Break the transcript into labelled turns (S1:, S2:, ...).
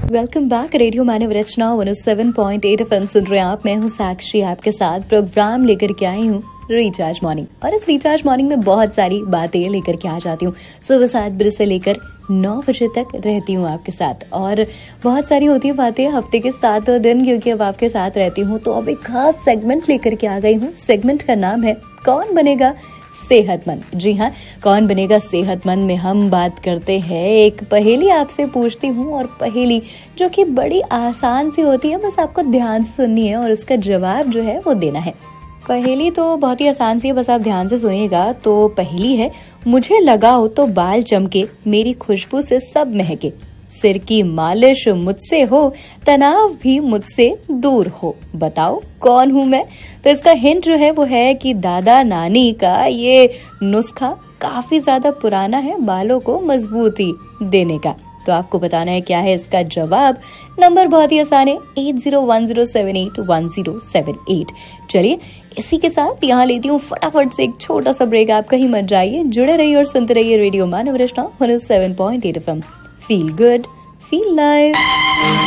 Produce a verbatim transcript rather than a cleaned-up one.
S1: Welcome back. Radio मानव रचना one O seven point eight F M सुन रहे हैं आप। मैं हूँ साक्षी, आपके साथ प्रोग्राम लेकर के आई हूँ रिचार्ज मॉर्निंग। और इस रिचार्ज मॉर्निंग में बहुत सारी बातें लेकर के आ जाती हूँ। सुबह सात बजे से लेकर नौ बजे तक रहती हूँ आपके साथ, और बहुत सारी होती है बातें हफ्ते के सातों दिन, क्योंकि अब आपके साथ रहती हूँ तो अब एक खास सेगमेंट लेकर के आ गई हूँ। सेगमेंट का नाम है कौन बनेगा सेहतमंद। जी हाँ, कौन बनेगा सेहतमंद में हम बात करते हैं। एक पहेली आपसे पूछती हूँ, और पहेली जो कि बड़ी आसान सी होती है, बस आपको ध्यान से सुननी है और उसका जवाब जो है वो देना है। पहेली तो बहुत ही आसान सी है, बस आप ध्यान से सुनिएगा। तो पहेली है, मुझे लगाओ तो बाल चमके, मेरी खुशबू से सब महके, सिर की मालिश मुझसे हो, तनाव भी मुझसे दूर हो, बताओ कौन हूँ मैं। तो इसका हिंट जो है वो है कि दादा नानी का ये नुस्खा काफी ज्यादा पुराना है बालों को मजबूती देने का। तो आपको बताना है क्या है इसका जवाब। नंबर बहुत ही आसान है, eight zero one zero seven eight one zero seven eight. चलिए इसी के साथ यहाँ लेती हूँ फटाफट से एक छोटा सा ब्रेक। आप कहीं मत जाइए, जुड़े रहिए और सुनते रहिए रेडियो मानव रचना one O seven point eight F M. Feel good, feel live.